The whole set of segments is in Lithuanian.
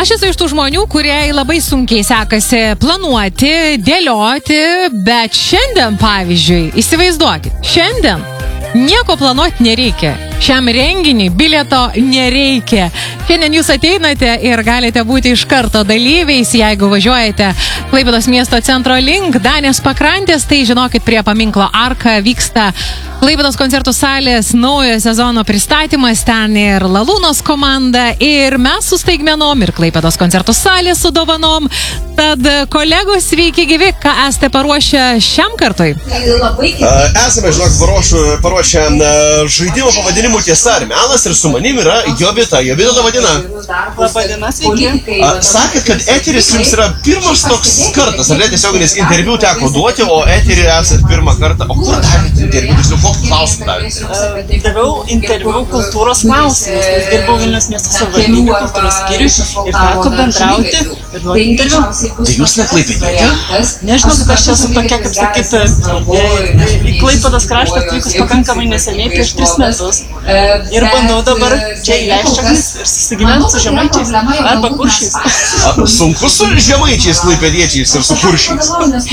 Aš esu iš tų žmonių, kurie labai sunkiai sekasi planuoti, dėlioti, bet šiandien, pavyzdžiui, įsivaizduokit, šiandien nieko planuoti nereikia. Šiam renginiui bilieto nereikia. Šiandien jūs ateinate ir galite būti iš karto dalyviais, jeigu važiuojate Klaipėdos miesto centro link Danės pakrantės, tai žinokit, prie paminklo Arka vyksta Klaipėdos koncertų salės naujo sezono pristatymas, ten ir Lalūnos komanda, ir mes su staigmenom, ir Klaipėdos koncertų salė su dovanom. Tad kolegos, sveiki gyvi, ką esate paruošę šiam kartui? Esame, žinok, paruošę žaidimo pavadinimų Tiesa ar melas, ir su manim yra Jovita. Jovita, laba diena. Laba diena, sveiki. Sakėt, kad eteris jums yra pirmas toks kartas, ar ne, tiesioginis interviu teko duoti, o eterį esat pirmą kartą. O kur davėt interviu? Kokį klausimą davėt? Daviau interviu kultūros klausimus, nes dirbau Vilniaus miesto savivaldybėje kultūros skyriui ir teko bendrauti ir duoti interviu. Tai jūs neklaipėdėte? Nežinau, kad aš esu tokia, kaip sakyti, į Klaipėdos kraštą atvykus pakankamai neseniai, prieš 3 metus. Ir bandau dabar čia įleisti šaknis ir susigyventi su žemaičiais arba kuršiais. Sunku su žemaičiais, klaipėdiečiais ir su kuršiais?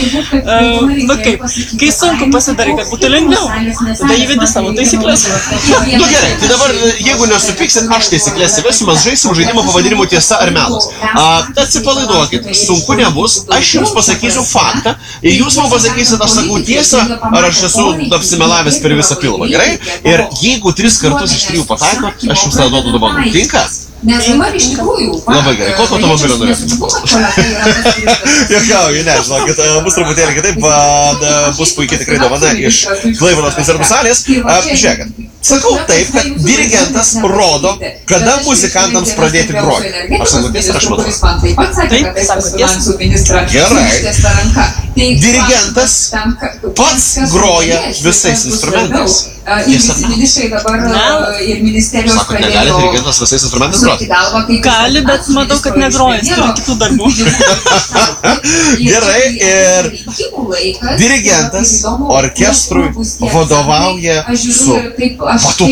Kaip? Kai sunku pasidarai, kad būtų lengviau, tada įvedi savo taisyklės. Gerai, tai dabar, jeigu nesupyksit, aš taisyklės įvesiu, mes žaisim žaidimo pavadinimu Tiesa ar melas. Atsipalaiduokit, sunku nebus, aš jums pasakysiu faktą, ir jūs man pasakysit, aš sakau tiesą, ar aš esu apsimelavęs per visą pilvą, gerai? Ir jeigu 3 kartus iš 3 pataiko, aš jums tada duodu dovanų. Tinka? Labai gerai, kokio automobilio norėtumėte? Juokauju, ne, žinokit, bus truputėlį kitaip, bus puikiai tikrai dovana iš Klaipėdos koncertų salės. Žiūrėkit, sakau taip, kad dirigentas rodo, kada muzikantams pradėti groti. Aš sakau tiesą, aš matau. Taip, sakau tiesą. Gerai. Dirigentas pats groja visais instrumentais. Sakot, negali dirigentas visais instrumentais groti? Gali, bet matau, kad negroja, turi kitų darbų. Gerai, ir dirigentas orkestrui vadovauja su batu.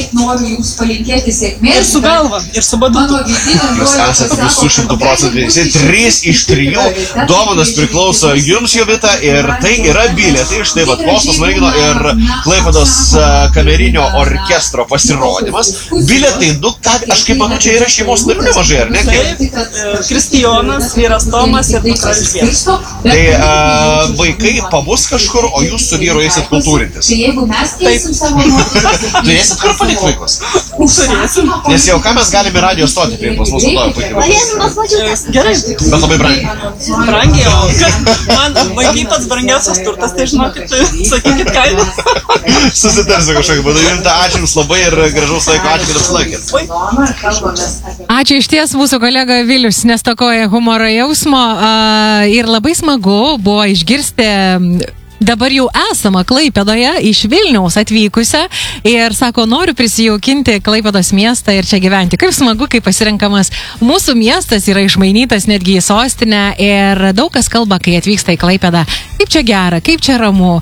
Ir su galva, ir su batutu. Jūs esate visų 100%. 3 iš 3 dovanas priklauso jums, Jovita, ir tai yra bilietai. Štai vat Kostas Marigino ir Klaipėdos kamerinio orkestro pasirodymas. Bilietai, aš kaip manau, čia yra šeimos narių nemažai, ar ne? Taip, Kristijonas, vyras Tomas ir dukra Elžbieta. Tai vaikai pabus kažkur, o jūs su vyru eisit kultūrintis. Taip. Turėsit kur palikti vaikus? Turėsim. Nes jau ką mes galime radio stoti, tai pas mūsų to puikiai. Gerai. Bet labai brangiai. Brangiai, o kad man vaikai pats brangiausias turtas, tai žinokit, sakykit kainą. Susitarsiu kažkokį būdą. Ačiū jums labai ir gražaus laiko, ačiū, kad apsilankėt. Ačiū, iš ties mūsų kolega Vilius nestokoja humoro jausmo ir labai smagu buvo išgirsti dabar jau esama Klaipėdoje iš Vilniaus atvykusią ir sako, noriu prisijaukinti Klaipėdos miestą ir čia gyventi. Kaip smagu, kai pasirenkamas mūsų miestas yra išmainytas netgi į sostinę ir daug kas kalba, kai atvyksta į Klaipėdą, kaip čia gera, kaip čia ramu,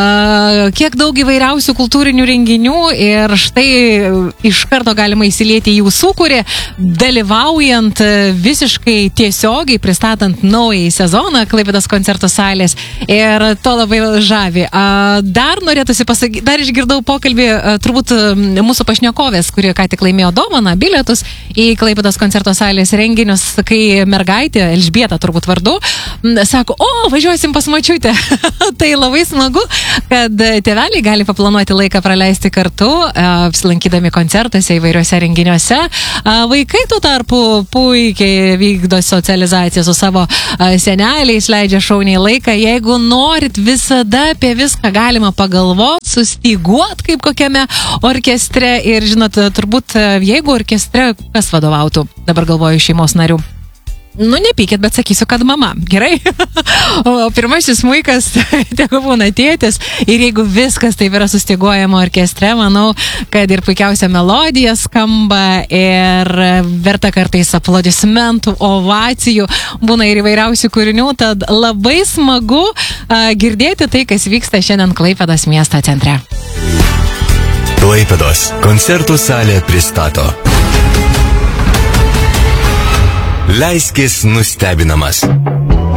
kiek daug įvairiausių kultūrinių renginių ir štai iš karto galima įsilieti į jų sūkurį, dalyvaujant visiškai tiesiogiai pristatant naująjį sezoną Klaipėdos koncertų salės ir to labai žavi. Dar norėtųsi pasakyti, dar išgirdau pokalbį turbūt mūsų pašnekovės, kuri ką tik laimėjo dovaną, bilietus į Klaipėdos koncerto salės renginius, kai mergaitė, Elžbieta turbūt vardu, sako, važiuosim pas močiutę. Tai labai smagu, kad tėveliai gali paplanuoti laiką praleisti kartu, apsilankydami koncertuose įvairiuose renginiuose. Vaikai tuo tarpu puikiai vykdo socializaciją su savo seneliais, leidžia šauniai laiką. Jeigu norit visada apie viską galima pagalvoti, sustyguot kaip kokiame orkestre ir, žinot, turbūt jeigu orkestre kas vadovautų, dabar galvoju šeimos narių. Nu, nepykit, bet sakysiu, kad mama. Gerai? O pirmasis smuikas tegu būna tėtis. Ir jeigu viskas taip yra sustyguojama orkestre, manau, kad ir puikiausia melodija skamba ir verta kartais aplodismentų, ovacijų, būna ir įvairiausių kūrinių. Tad labai smagu girdėti tai, kas vyksta šiandien Klaipėdos miesto centre. Klaipėdos koncertų salė pristato Leiskis nustebinamas.